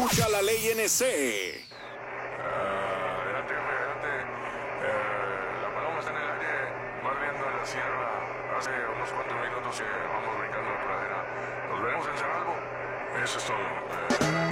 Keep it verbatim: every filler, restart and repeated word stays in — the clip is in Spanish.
Escucha la ley N C. Ah, adelante, jefe, adelante. Eh, la paloma está en el aire, más viendo en la sierra. Hace unos cuantos minutos que vamos brincando la pradera. ¿Nos veremos en Cerralbo? Eso es todo. Eh,